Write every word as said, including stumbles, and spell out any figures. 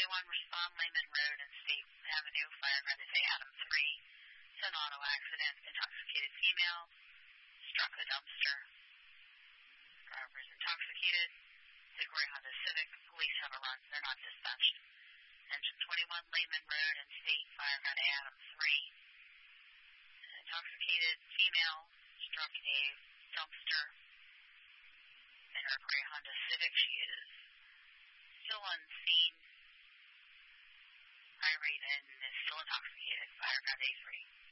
twenty-one, respond Lehman Road and State Avenue, firefighter say Adam three. It's an auto accident, intoxicated female, struck the dumpster. Driver is intoxicated. The gray Honda Civic, police have arrived, they're not dispatched. Engine twenty-one, Lehman Road and State, firefighter Adam three. An intoxicated female struck a dumpster in her gray Honda Civic. She is still unseen, irate, and is still intoxicated. Firefighter A three.